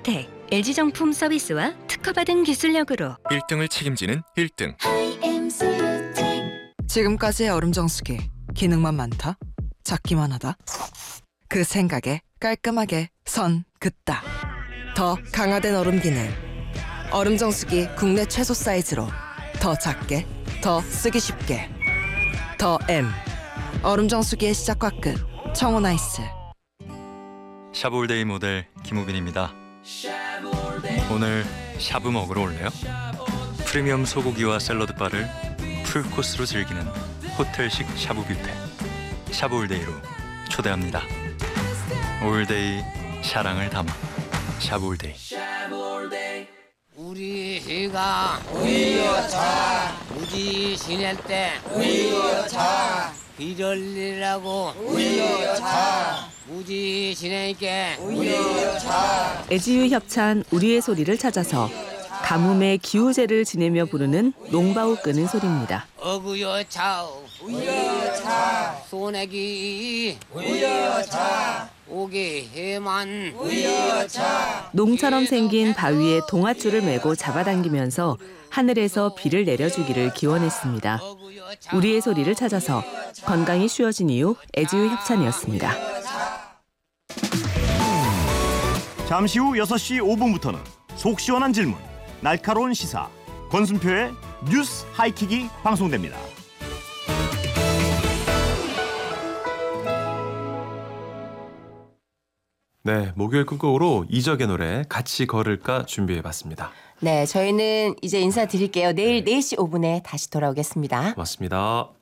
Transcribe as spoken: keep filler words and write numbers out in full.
뷰텍, 엘지정품 서비스와 특허받은 기술력으로 일 등을 책임지는 일 등. 지금까지의 얼음 정수기 기능만 많다? 작기만 하다? 그 생각에 깔끔하게 선 긋다. 더 강화된 얼음 기능. 얼음 정수기 국내 최소 사이즈로 더 작게, 더 쓰기 쉽게. 더 M. 얼음 정수기의 시작과 끝. 청혼아이스. 샤브올데이 모델 김우빈입니다. 오늘 샤브 먹으러 올래요? 프리미엄 소고기와 샐러드바를 풀코스로 즐기는 호텔식 샤브 뷔페 샤브올데이로 초대합니다. 올데이 사랑을 담아 샤브올데이. 우리가 우여차 무지 지낼 때 우여차 비럴리라고 우여차 무지 지내니까 우여차. 애지유 협찬 우리의 소리를 찾아서 가뭄의 기우제를 지내며 부르는 농바우 끄는 소리입니다. 어구여차 우여차 소내기 우여차 오게 해만 우여차. 농처럼 생긴 바위에 동아줄을 메고 잡아당기면서 하늘에서 비를 내려주기를 기원했습니다. 우리의 소리를 찾아서 건강이 쉬워진 이유 애지유 협찬이었습니다. 잠시 후 여섯 시 오 분부터는 속 시원한 질문, 날카로운 시사, 권순표의 뉴스 하이킥이 방송됩니다. 네, 목요일 끝곡으로 이적의 노래 같이 걸을까 준비해봤습니다. 네, 저희는 이제 인사드릴게요. 내일 네 시 오 분에 다시 돌아오겠습니다. 고맙습니다.